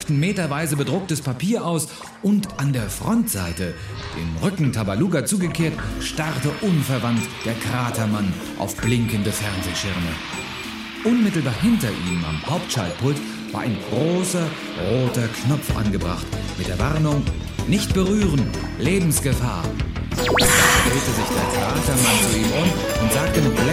leuchten meterweise bedrucktes Papier aus und an der Frontseite, den Rücken Tabaluga zugekehrt, starrte unverwandt der Kratermann auf blinkende Fernsehschirme. Unmittelbar hinter ihm am Hauptschaltpult war ein großer roter Knopf angebracht mit der Warnung: Nicht berühren, Lebensgefahr. Da drehte sich der Kratermann zu ihm um und sagte mit